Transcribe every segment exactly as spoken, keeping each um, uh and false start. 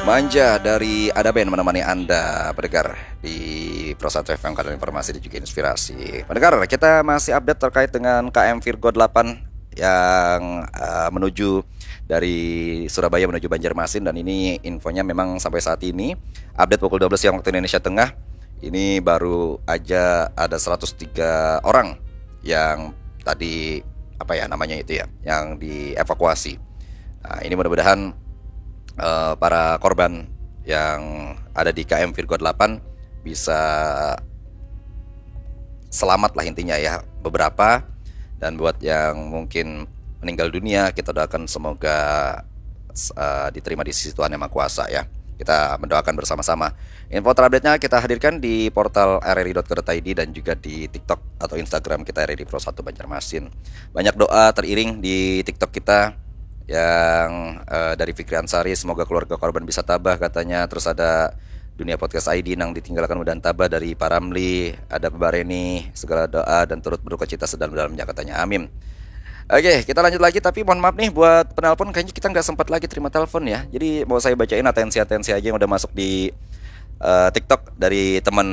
Manja dari Adaben menemani Anda pendengar di Pro satu F M, kadang informasi dan juga inspirasi. Pendengar, kita masih update terkait dengan K M Virgo delapan yang uh, menuju dari Surabaya menuju Banjarmasin, dan ini infonya memang sampai saat ini update pukul dua belas siang waktu Indonesia Tengah. Ini baru aja ada seratus tiga orang yang tadi apa ya namanya itu ya, yang dievakuasi. Nah, ini mudah-mudahan Uh, para korban yang ada di K M Virgo delapan bisa selamat lah intinya ya, beberapa. Dan buat yang mungkin meninggal dunia, kita doakan semoga uh, diterima di sisi Tuhan Yang Maha Kuasa ya. Kita mendoakan bersama-sama. Info terupdate-nya kita hadirkan di portal r r i dot co dot i d dan juga di TikTok atau Instagram kita R R I Pro satu Banjarmasin. Banyak doa teriring di TikTok kita yang uh, dari Fikri Ansari, semoga keluarga korban bisa tabah katanya. Terus ada Dunia Podcast I D nang ditinggalkan mudah tabah dari Pak Ramli, ada Pak Bareni, segala doa dan turut berduka cita sedalam-dalamnya katanya, amin. Oke, kita lanjut lagi, tapi mohon maaf nih buat penelpon, kayaknya kita nggak sempat lagi terima telepon ya. Jadi mau saya bacain atensi-atensi aja yang udah masuk di uh, TikTok dari teman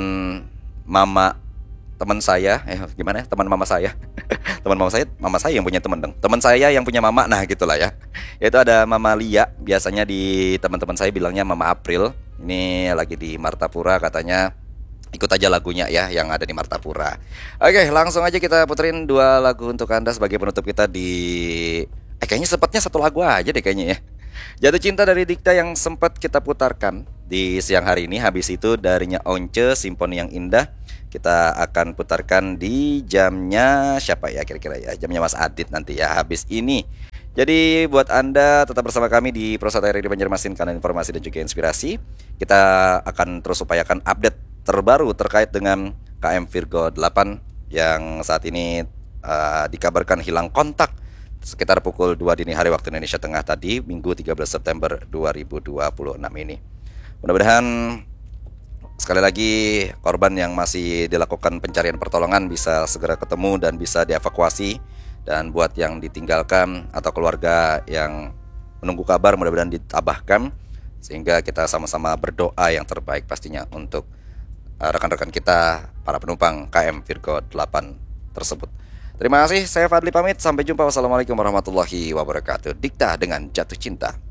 mama teman saya, eh gimana ya, teman mama saya. Teman mama saya, mama saya yang punya teman dong. Teman saya yang punya mama, nah gitulah ya. Yaitu ada Mama Lia, biasanya di teman-teman saya bilangnya Mama April. Ini lagi di Martapura katanya. Ikut aja lagunya ya yang ada di Martapura. Oke, langsung aja kita puterin dua lagu untuk Anda sebagai penutup kita di Eh kayaknya sempatnya satu lagu aja deh kayaknya ya. Jatuh Cinta dari Dikta yang sempat kita putarkan di siang hari ini. Habis itu darinya Once, Simponi yang Indah, kita akan putarkan di jamnya siapa ya kira-kira ya, jamnya Mas Adit nanti ya habis ini. Jadi buat Anda tetap bersama kami di Pro satu R R I Banjarmasin, karena informasi dan juga inspirasi. Kita akan terus upayakan update terbaru terkait dengan K M Virgo delapan yang saat ini uh, dikabarkan hilang kontak sekitar pukul dua dini hari waktu Indonesia Tengah tadi, Minggu tiga belas September dua ribu dua puluh enam ini. Mudah-mudahan sekali lagi korban yang masih dilakukan pencarian pertolongan bisa segera ketemu dan bisa dievakuasi. Dan buat yang ditinggalkan atau keluarga yang menunggu kabar, mudah-mudahan ditabahkan, sehingga kita sama-sama berdoa yang terbaik pastinya untuk uh, rekan-rekan kita, para penumpang K M Virgo delapan tersebut. Terima kasih, saya Fadli pamit, sampai jumpa. Wassalamualaikum warahmatullahi wabarakatuh. Dikta dengan Jatuh Cinta.